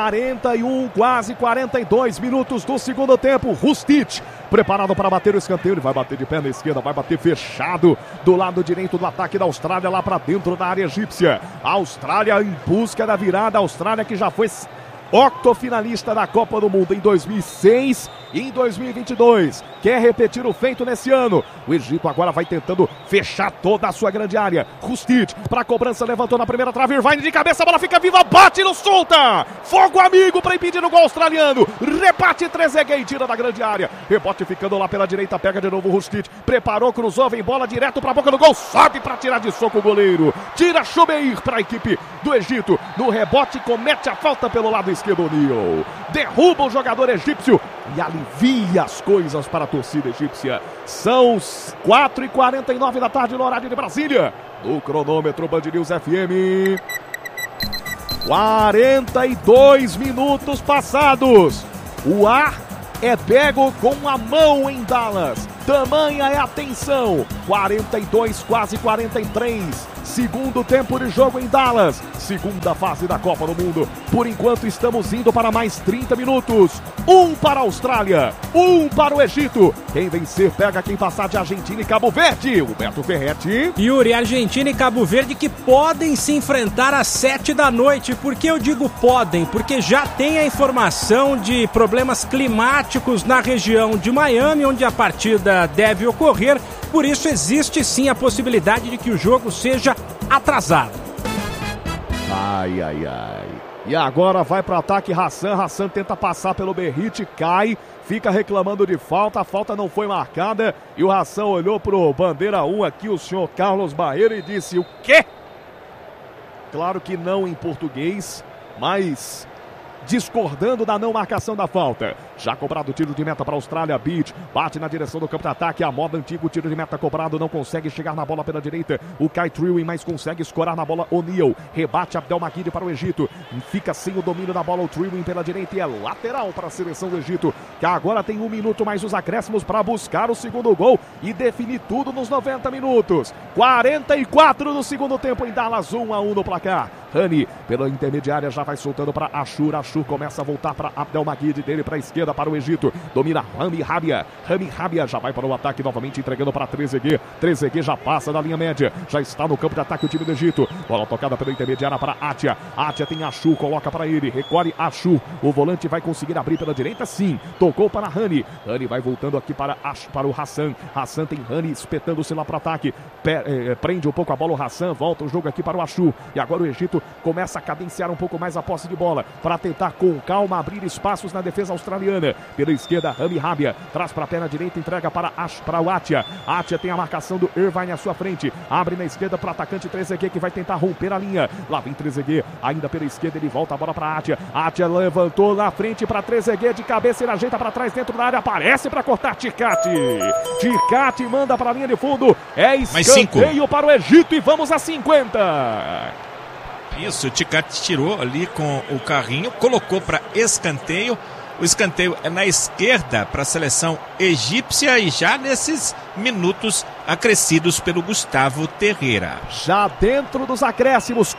41, quase 42 minutos do segundo tempo. Rustic preparado para bater o escanteio. Ele vai bater de perna esquerda, vai bater fechado do lado direito do ataque da Austrália, lá para dentro da área egípcia. A Austrália em busca da virada. A Austrália que já foi octofinalista da Copa do Mundo em 2006 e em 2022. Quer repetir o feito nesse ano. O Egito agora vai tentando fechar toda a sua grande área. Rustic para cobrança, levantou na primeira trave, Irvine de cabeça, a bola fica viva, bate no Sultan. Fogo amigo para impedir o gol australiano. Rebate Trezeguet e tira da grande área. Rebote ficando lá pela direita, pega de novo o Rustic. Preparou, cruzou, vem bola direto para a boca do gol. Sobe para tirar de soco o goleiro. Tira Chobeir para a equipe do Egito. No rebote comete a falta pelo lado esquerdo, O'Neal. Derruba o jogador egípcio e alivia as coisas para a torcida egípcia. São 4h49 da tarde no horário de Brasília. No cronômetro Band News FM. 42 minutos passados. O ar é pego com a mão em Dallas. Tamanha é a tensão. 42, quase 43. Segundo tempo de jogo em Dallas. Segunda fase da Copa do Mundo. Por enquanto estamos indo para mais 30 minutos. 1 para a Austrália, 1 para o Egito. Quem vencer pega quem passar de Argentina e Cabo Verde. Humberto Ferretti. Yuri, Argentina e Cabo Verde que podem se enfrentar às 7 da noite. Por que eu digo podem? Porque já tem a informação de problemas climáticos na região de Miami, onde a partida deve ocorrer. Por isso existe sim a possibilidade de que o jogo seja atrasado. Ai, ai, ai. E agora vai para o ataque Hassan tenta passar pelo Berrit, cai, fica reclamando de falta, a falta não foi marcada. E o Hassan olhou pro bandeira 1 aqui, o senhor Carlos Barreira, e disse: o quê? Claro que não em português, mas discordando da não marcação da falta. Já cobrado o tiro de meta para a Austrália. Beach bate na direção do campo de ataque. A moda antiga, o tiro de meta cobrado. Não consegue chegar na bola pela direita. O Kai Truin, mas consegue escorar na bola O'Neal. Rebate Abdelmagid para o Egito. Fica sem o domínio da bola o Truin pela direita. E é lateral para a seleção do Egito, que agora tem 1 minuto mais os acréscimos para buscar o segundo gol e definir tudo nos 90 minutos. 44 do segundo tempo em Dallas, 1-1 no placar. Rani pela intermediária já vai soltando para Ashur. Ashur começa a voltar para Abdelmagid, dele para a esquerda para o Egito. Domina Rami Rabia. Rami Rabia já vai para o ataque novamente, entregando para Trezeguet. Trezeguet já passa da linha média. Já está no campo de ataque o time do Egito. Bola tocada pela intermediária para Atia. Atia tem Ashur, coloca para ele. Recolhe Ashur. O volante vai conseguir abrir pela direita, sim. Tocou para Rani. Rani vai voltando aqui para o Hassan. Hassan tem Rani espetando-se lá para o ataque. Prende um pouco a bola o Hassan. Volta o jogo aqui para o Ashur. E agora o Egito começa a cadenciar um pouco mais a posse de bola para tentar com calma abrir espaços na defesa australiana. Pela esquerda, Rami Rabia traz para a perna direita, entrega para o Atia. Atia tem a marcação do Irvine à sua frente. Abre na esquerda para o atacante Trezeguet, que vai tentar romper a linha. Lá vem Trezeguet, ainda pela esquerda, ele volta a bola para Atia. Atia levantou na frente para Trezeguet, de cabeça ele ajeita para trás dentro da área, aparece para cortar Ticati. Ticati manda para a linha de fundo. É escanteio para o Egito e vamos a 50. Isso, o Ticati tirou ali com o carrinho, colocou para escanteio. O escanteio é na esquerda para a seleção egípcia e já nesses minutos acrescidos pelo Gustavo Terreira. Já dentro dos acréscimos,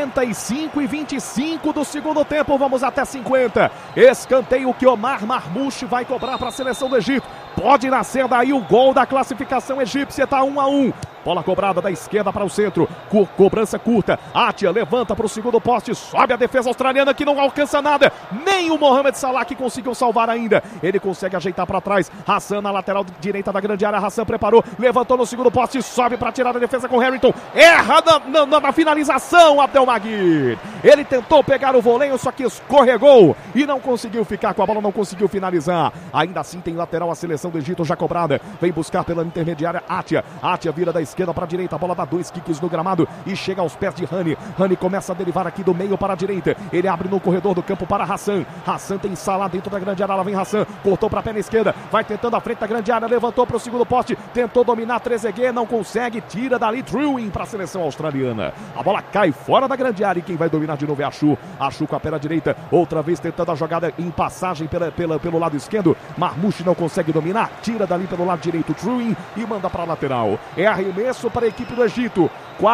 45 e 25 do segundo tempo, vamos até 50. Escanteio que Omar Marmouche vai cobrar para a seleção do Egito. Pode nascer daí o gol da classificação egípcia, tá 1-1. Bola cobrada da esquerda para o centro. Cobrança curta. Atia levanta para o segundo poste. Sobe a defesa australiana que não alcança nada. Nem o Mohamed Salah que conseguiu salvar ainda. Ele consegue ajeitar para trás. Hassan na lateral direita da grande área. Hassan preparou. Levantou no segundo poste. Sobe para tirar a defesa com Harrington. Erra na finalização, Abdelmagid. Ele tentou pegar o voleio, só que escorregou. E não conseguiu ficar com a bola. Não conseguiu finalizar. Ainda assim tem lateral a seleção do Egito já cobrada. Vem buscar pela intermediária Atia. Atia vira da esquerda para a direita, a bola dá 2 kicks no gramado e chega aos pés de Rani. Rani começa a derivar aqui do meio para a direita, ele abre no corredor do campo para Hassan. Hassan tem Salah dentro da grande área, lá vem Hassan, cortou para a perna esquerda, vai tentando a frente da grande área, levantou para o segundo poste, tentou dominar Trezeguet, não consegue, tira dali Truin para a seleção australiana. A bola cai fora da grande área e quem vai dominar de novo é Ashur. Ashur com a perna direita, outra vez tentando a jogada em passagem pelo lado esquerdo. Marmouche não consegue dominar, tira dali pelo lado direito Truin e manda para a lateral. É arremesso para a equipe do Egito.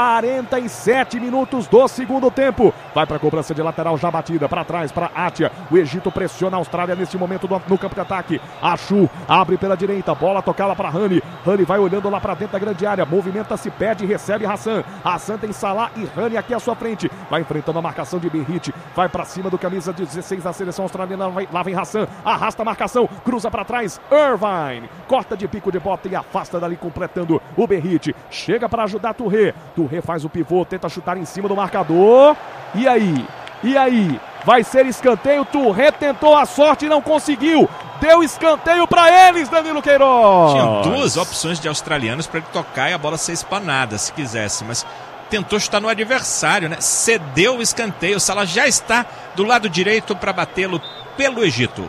47 minutos do segundo tempo. Vai para a cobrança de lateral já batida para trás para Atia. O Egito pressiona a Austrália neste momento no campo de ataque. Ashur abre pela direita, bola tocada para Rani. Rani vai olhando lá para dentro da grande área, movimenta-se, pede e recebe Hassan. Hassan tem Salah e Rani aqui à sua frente. Vai enfrentando a marcação de Berrit. Vai para cima do camisa 16 da seleção australiana. Lá vem Hassan, arrasta a marcação, cruza para trás. Irvine corta de pico de bota e afasta dali, completando o Berrit. Chega para ajudar Touré. Touré faz o pivô, tenta chutar em cima do marcador. E aí? Vai ser escanteio. Touré tentou a sorte e não conseguiu. Deu escanteio para eles, Danilo Queiroz. Tinha 2 opções de australianos para ele tocar e a bola ser espanada, se quisesse, mas tentou chutar no adversário, né? Cedeu o escanteio. O Salah já está do lado direito para batê-lo pelo Egito.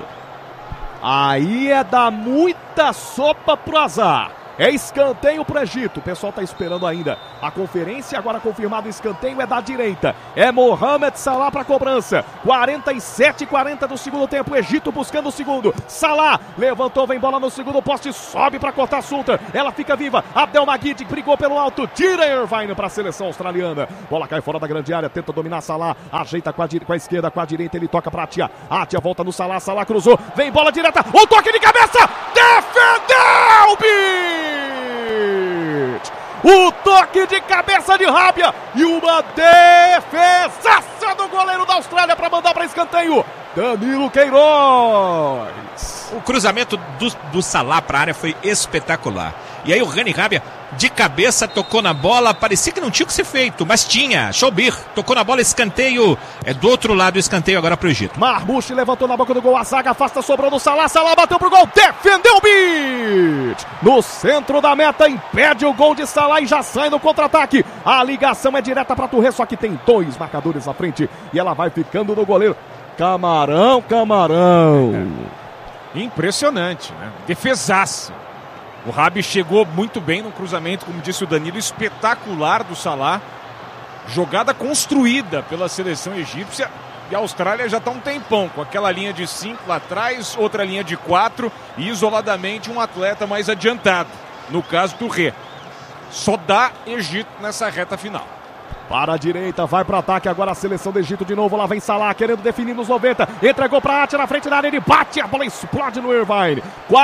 Aí é dar muita sopa pro azar. É escanteio pro Egito. O pessoal tá esperando ainda a conferência. Agora confirmado o escanteio é da direita. É Mohamed Salah para cobrança. 47-40 do segundo tempo. O Egito buscando o segundo. Salah levantou, vem bola no segundo poste. Sobe para cortar Sultan. Ela fica viva. Abdelmagid brigou pelo alto. Tira Irvine para a seleção australiana. Bola cai fora da grande área. Tenta dominar Salah. Ajeita com a esquerda, com a direita. Ele toca para Atia. Atia volta no Salah. Salah cruzou. Vem bola direta. O toque de cabeça. Defendeu, Bi! O toque de cabeça de Rabia e uma defesaça do goleiro da Austrália para mandar para escanteio. Danilo Queiroz. O cruzamento do Salah para a área foi espetacular. E aí o Rani Rabia de cabeça tocou na bola, parecia que não tinha o que ser feito, mas tinha. Shobir tocou na bola, escanteio. É do outro lado o escanteio agora pro Egito. Marmouche levantou na boca do gol, a zaga afasta, sobrou no Salah. Salah bateu pro gol, defendeu o beat. No centro da meta, impede o gol de Salah e já sai no contra-ataque. A ligação é direta para Touré, só que tem 2 marcadores à frente e ela vai ficando no goleiro. Camarão. Impressionante, né? Defesaça. O Rabi chegou muito bem no cruzamento, como disse o Danilo, espetacular do Salah. Jogada construída pela seleção egípcia. E a Austrália já está um tempão, com aquela linha de 5 lá atrás, outra linha de 4 e isoladamente um atleta mais adiantado. No caso do Rê. Só dá Egito nessa reta final. para a direita, vai para o ataque agora a seleção do Egito de novo, lá vem Salah querendo definir nos 90, entregou para Ati na frente da área, ele bate, a bola explode no Irvine.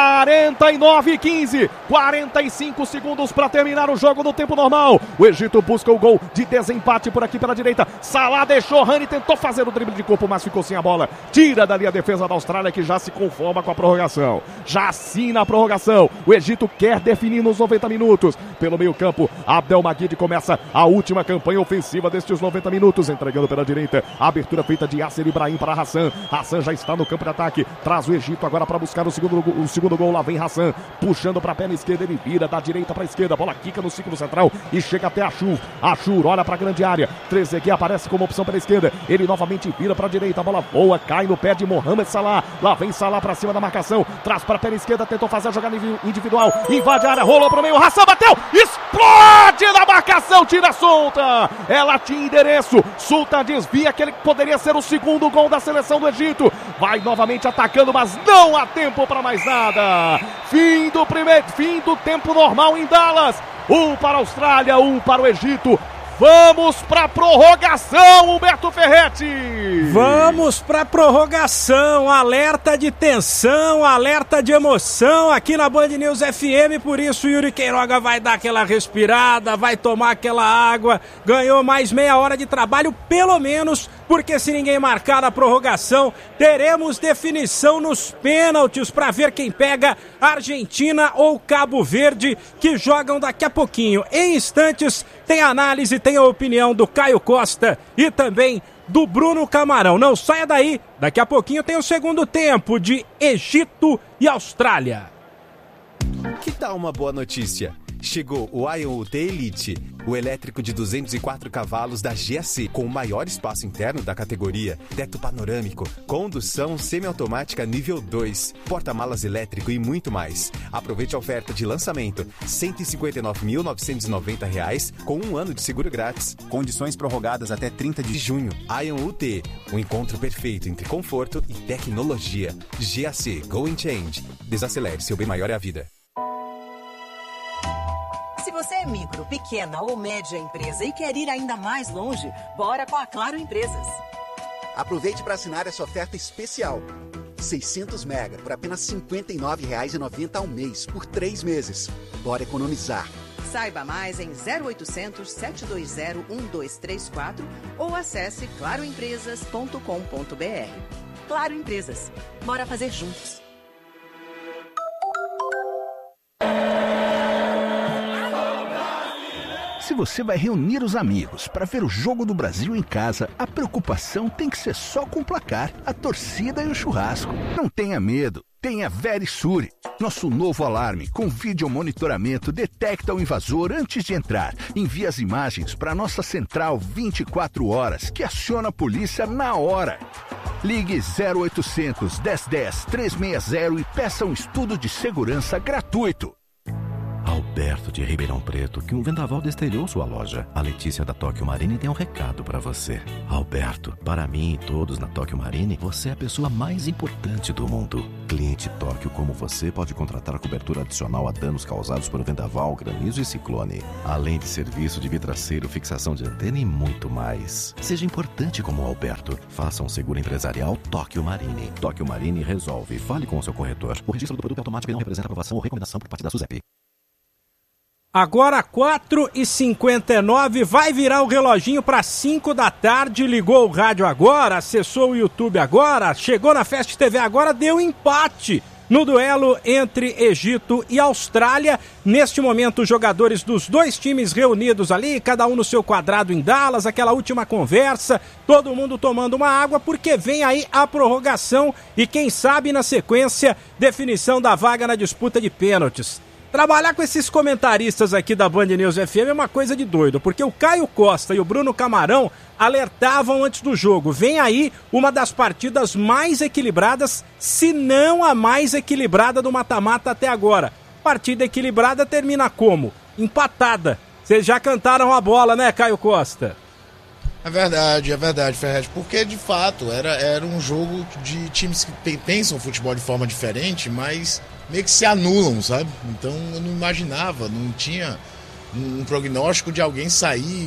49-15, 45 segundos para terminar o jogo no tempo normal. O Egito busca o gol de desempate por aqui pela direita, Salah deixou, Rani tentou fazer o drible de corpo, mas ficou sem a bola, tira dali a defesa da Austrália, que já se conforma com a prorrogação, já assina a prorrogação. O Egito quer definir nos 90 minutos, pelo meio campo, Abdelmajid começa a última campanha ofensiva destes 90 minutos, entregando pela direita, a abertura feita de Yasser Ibrahim para Hassan. Hassan já está no campo de ataque, traz o Egito agora para buscar o segundo gol, lá vem Hassan, puxando para a perna esquerda, ele vira da direita para a esquerda, a bola quica no círculo central e chega até Ashur olha para a grande área, Trezeguet aparece como opção pela esquerda, ele novamente vira para a direita, a bola voa, cai no pé de Mohamed Salah, lá vem Salah para cima da marcação, traz para a perna esquerda, tentou fazer a jogada individual, invade a área, rolou para o meio, Hassan bateu, explode na marcação, tira solta, ela tinha endereço, Sultan desvia aquele que poderia ser o segundo gol da seleção do Egito, vai novamente atacando, mas não há tempo para mais nada. Fim do tempo normal em Dallas, 1 para a Austrália, 1 para o Egito. Vamos para prorrogação, Humberto Ferretti. Vamos para prorrogação, alerta de tensão, alerta de emoção aqui na Band News FM, por isso Yuri Queiroga vai dar aquela respirada, vai tomar aquela água, ganhou mais meia hora de trabalho, pelo menos, porque se ninguém marcar a prorrogação, teremos definição nos pênaltis para ver quem pega Argentina ou Cabo Verde, que jogam daqui a pouquinho. Em instantes, tem análise, tem a opinião do Caio Costa e também do Bruno Camarão. Não saia daí, daqui a pouquinho tem o segundo tempo de Egito e Austrália. Que tal uma boa notícia? Chegou o IonUT Elite, o elétrico de 204 cavalos da GAC, com o maior espaço interno da categoria, teto panorâmico, condução semiautomática nível 2, porta-malas elétrico e muito mais. Aproveite a oferta de lançamento, R$ 159.990, com 1 ano de seguro grátis. Condições prorrogadas até 30 de junho. IonUT, o encontro perfeito entre conforto e tecnologia. GAC, Go and Change. Desacelere, seu bem maior é a vida. Se você é micro, pequena ou média empresa e quer ir ainda mais longe, bora com a Claro Empresas. Aproveite para assinar essa oferta especial. 600 mega por apenas R$ 59,90 ao mês, por 3 meses. Bora economizar. Saiba mais em 0800 720 1234 ou acesse claroempresas.com.br. Claro Empresas. Bora fazer juntos. Se você vai reunir os amigos para ver o Jogo do Brasil em casa, a preocupação tem que ser só com o placar, a torcida e o churrasco. Não tenha medo, tenha Verisure. Nosso novo alarme com vídeo monitoramento detecta o invasor antes de entrar. Envia as imagens para nossa central 24 horas, que aciona a polícia na hora. Ligue 0800 1010 360 e peça um estudo de segurança gratuito. Alberto de Ribeirão Preto, que um vendaval destelhou sua loja. A Letícia da Tóquio Marine tem um recado para você. Alberto, para mim e todos na Tóquio Marine, você é a pessoa mais importante do mundo. Cliente Tóquio como você pode contratar a cobertura adicional a danos causados por vendaval, granizo e ciclone. Além de serviço de vidraceiro, fixação de antena e muito mais. Seja importante como o Alberto. Faça um seguro empresarial Tóquio Marine. Tóquio Marine resolve. Fale com o seu corretor. O registro do produto automático não representa aprovação ou recomendação por parte da SUSEP. Agora 4h59, vai virar o reloginho para 5 da tarde, ligou o rádio agora, acessou o YouTube agora, chegou na Fast TV agora, deu empate no duelo entre Egito e Austrália. Neste momento, os jogadores dos dois times reunidos ali, cada um no seu quadrado em Dallas, aquela última conversa, todo mundo tomando uma água, porque vem aí a prorrogação e quem sabe na sequência, definição da vaga na disputa de pênaltis. Trabalhar com esses comentaristas aqui da Band News FM é uma coisa de doido, porque o Caio Costa e o Bruno Camarão alertavam antes do jogo. Vem aí uma das partidas mais equilibradas, se não a mais equilibrada do mata-mata até agora. Partida equilibrada termina como? Empatada. Vocês já cantaram a bola, né, Caio Costa? É verdade, Ferretti, porque de fato era um jogo de times que pensam o futebol de forma diferente, mas meio que se anulam, sabe? Então eu não imaginava, não tinha um prognóstico de alguém sair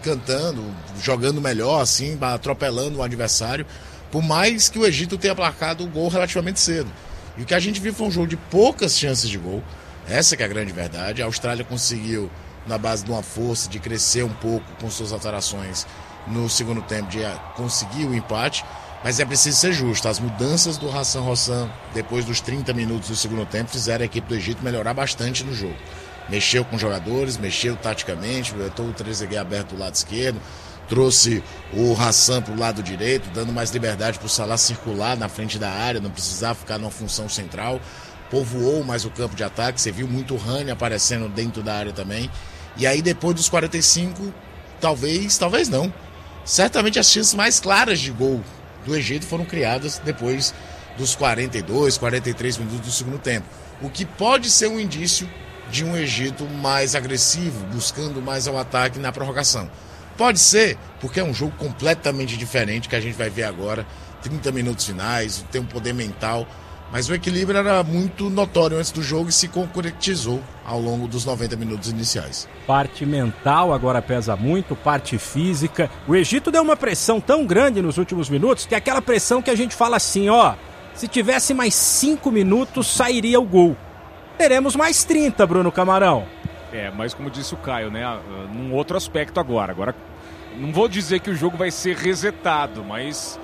cantando, jogando melhor, assim, atropelando o adversário, por mais que o Egito tenha placado o gol relativamente cedo. E o que a gente viu foi um jogo de poucas chances de gol, essa que é a grande verdade. A Austrália conseguiu, na base de uma força, de crescer um pouco com suas alterações no segundo tempo, de conseguir o empate, mas é preciso ser justo. As mudanças do Hassan Hossam, depois dos 30 minutos do segundo tempo, fizeram a equipe do Egito melhorar bastante no jogo. Mexeu com jogadores, mexeu taticamente, botou o Trezeguet aberto do lado esquerdo, trouxe o Hassan para o lado direito, dando mais liberdade para o Salah circular na frente da área, não precisar ficar numa função central. Povoou mais o campo de ataque, você viu muito o Rani aparecendo dentro da área também. E aí depois dos 45, talvez não. Certamente as chances mais claras de gol do Egito foram criadas depois dos 42, 43 minutos do segundo tempo. O que pode ser um indício de um Egito mais agressivo, buscando mais ao ataque na prorrogação. Pode ser, porque é um jogo completamente diferente que a gente vai ver agora, 30 minutos finais, tem um poder mental, mas o equilíbrio era muito notório antes do jogo e se concretizou ao longo dos 90 minutos iniciais. Parte mental agora pesa muito, parte física. O Egito deu uma pressão tão grande nos últimos minutos que é aquela pressão que a gente fala assim, ó, se tivesse mais 5 minutos sairia o gol. Teremos mais 30, Bruno Camarão. Mas como disse o Caio, né, num outro aspecto agora não vou dizer que o jogo vai ser resetado, mas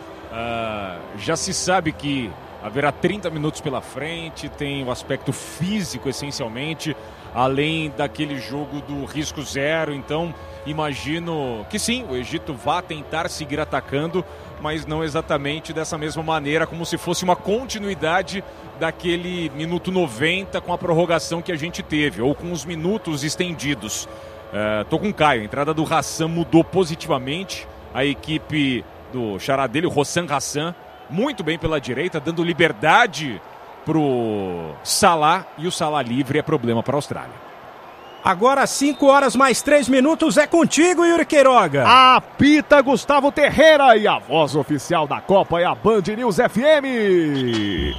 já se sabe que haverá 30 minutos pela frente, tem o aspecto físico essencialmente, além daquele jogo do risco zero, então imagino que sim, o Egito vá tentar seguir atacando, mas não exatamente dessa mesma maneira, como se fosse uma continuidade daquele minuto 90 com a prorrogação que a gente teve, ou com os minutos estendidos. Tô com o Caio, a entrada do Hassan mudou positivamente, a equipe do xará dele, o Hossam Hassan, muito bem pela direita, dando liberdade pro Salah, e o Salah livre é problema para a Austrália. Agora 5 horas mais 3 minutos, é contigo, Yuri Queiroga. Apita Gustavo Terreira e a voz oficial da Copa é a Band News FM.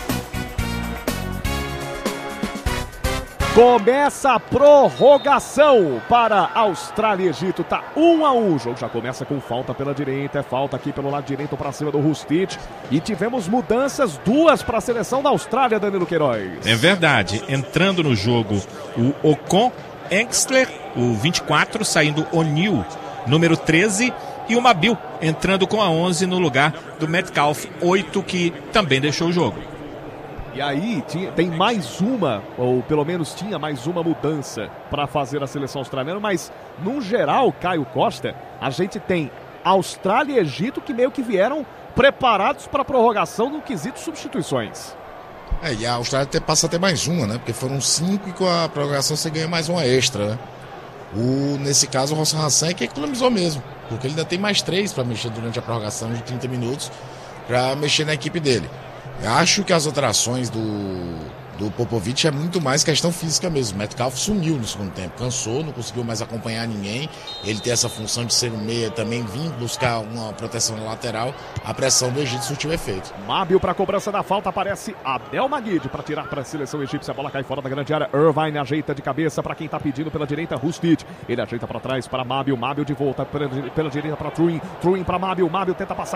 Começa a prorrogação para Austrália e Egito, tá 1-1, o jogo já começa com falta pela direita, é falta aqui pelo lado direito para cima do Rustich, e tivemos mudanças, 2 para a seleção da Austrália, Danilo Queiroz. É verdade, entrando no jogo o Ocon Engstler, o 24, saindo O'Neill, número 13, e o Mabil entrando com a 11 no lugar do Metcalf, 8, que também deixou o jogo. E aí tem mais uma, ou pelo menos tinha mais uma mudança para fazer a seleção australiana, mas no geral, Caio Costa, a gente tem Austrália e Egito que meio que vieram preparados para a prorrogação no quesito substituições. E a Austrália passa até mais uma, né? Porque foram 5 e com a prorrogação você ganha mais uma extra, né? Nesse caso, o Hossam Hassan é que economizou mesmo, porque ele ainda tem mais 3 para mexer durante a prorrogação de 30 minutos para mexer na equipe dele. Acho que as alterações do Popovic é muito mais questão física mesmo. O Metcalf sumiu no segundo tempo, cansou, não conseguiu mais acompanhar ninguém. Ele tem essa função de ser um meia, também vir buscar uma proteção na lateral. A pressão do Egito surtiu efeito. Mabil para a cobrança da falta, aparece Abdel Maguid para tirar para a seleção egípcia. A bola cai fora da grande área. Irvine ajeita de cabeça para quem está pedindo pela direita, Rustich. Ele ajeita para trás para Mabil, Mabil de volta pela direita para Truin para Mabil, Mabil tenta passar